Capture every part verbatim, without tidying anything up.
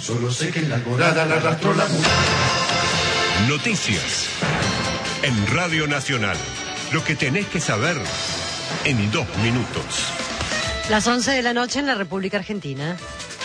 Solo sé que en la alborada la arrastró la mujer. Noticias en Radio Nacional. Lo que tenés que saber en dos minutos. Las once de la noche en la República Argentina.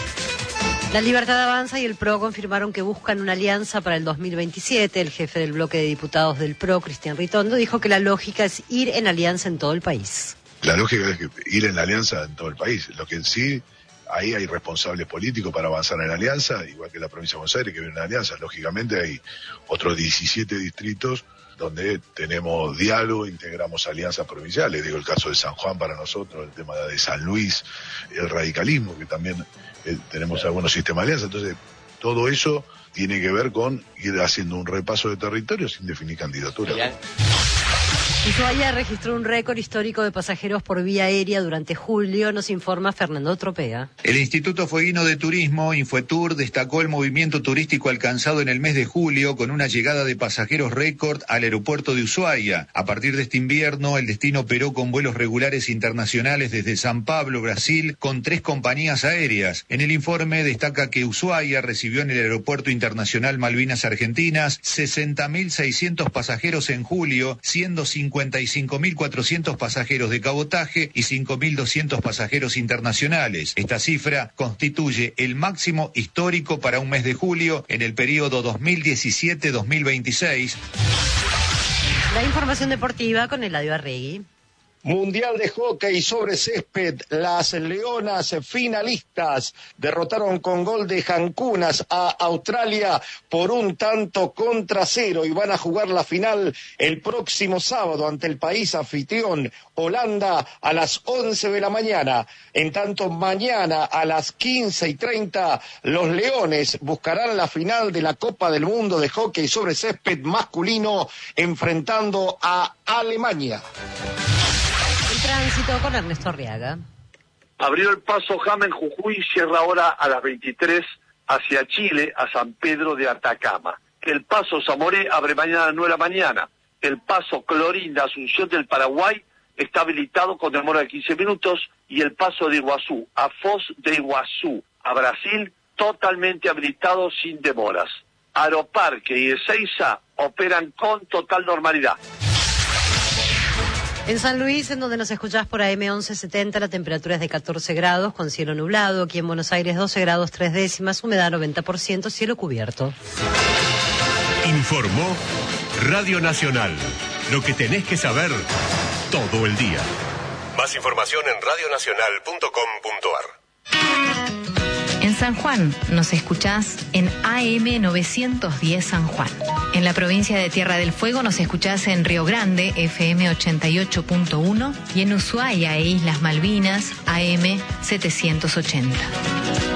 La Libertad Avanza y el P R O confirmaron que buscan una alianza para el dos mil veintisiete. El jefe del bloque de diputados del P R O, Cristian Ritondo, dijo que la lógica es ir en alianza en todo el país. La lógica es que ir en la alianza en todo el país. Lo que sí, ahí hay responsables políticos para avanzar en la alianza, igual que la provincia de Buenos Aires, que viene una alianza. Lógicamente hay otros diecisiete distritos donde tenemos diálogo, integramos alianzas provinciales. Digo, el caso de San Juan para nosotros, el tema de San Luis, el radicalismo, que también eh, tenemos algunos sistemas de alianza. Entonces, todo eso tiene que ver con ir haciendo un repaso de territorios sin definir candidatura. Ushuaia registró un récord histórico de pasajeros por vía aérea durante julio, nos informa Fernando Tropea. El Instituto Fueguino de Turismo, Infotur, destacó el movimiento turístico alcanzado en el mes de julio con una llegada de pasajeros récord al aeropuerto de Ushuaia. A partir de este invierno, el destino operó con vuelos regulares internacionales desde San Pablo, Brasil, con tres compañías aéreas. En el informe destaca que Ushuaia recibió en el Aeropuerto Internacional Malvinas Argentinas sesenta mil seiscientos pasajeros en julio, siendo cincuenta y cinco mil cuatrocientos pasajeros de cabotaje y cinco mil doscientos pasajeros internacionales. Esta cifra constituye el máximo histórico para un mes de julio en el periodo dos mil diecisiete dos mil veintiséis. La información deportiva con Eladio Arregui. Mundial de Hockey sobre césped, las Leonas finalistas derrotaron con gol de Jancunas a Australia por un tanto contra cero y van a jugar la final el próximo sábado ante el país anfitrión Holanda a las once de la mañana. En tanto, mañana a las quince y treinta los Leones buscarán la final de la Copa del Mundo de Hockey sobre césped masculino enfrentando a Alemania. Tránsito con Ernesto Arriaga. Abrió el paso Jama en Jujuy, cierra ahora a las veintitrés hacia Chile, a San Pedro de Atacama. El paso Zamoré abre mañana a las nueve de la mañana. El paso Clorinda, Asunción del Paraguay, está habilitado con demora de quince minutos. Y el paso de Iguazú a Foz de Iguazú, a Brasil, totalmente habilitado sin demoras. Aeroparque y Ezeiza operan con total normalidad. En San Luis, en donde nos escuchás por A M once setenta, la temperatura es de catorce grados, con cielo nublado. Aquí en Buenos Aires, doce grados tres décimas, humedad noventa por ciento, cielo cubierto. Informó Radio Nacional. Lo que tenés que saber todo el día. Más información en radio nacional punto com punto a r. En San Juan nos escuchás en A M novecientos diez San Juan. En la provincia de Tierra del Fuego nos escuchás en Río Grande, F M ochenta y ocho punto uno, y en Ushuaia e Islas Malvinas, A M setecientos ochenta.